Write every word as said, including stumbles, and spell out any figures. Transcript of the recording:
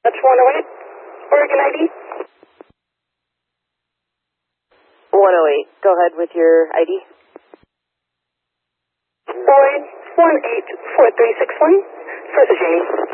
That's one oh eight. Oregon I D. one oh eight. Go ahead with your I D. Boyd, one eight four three six one. First Jamie.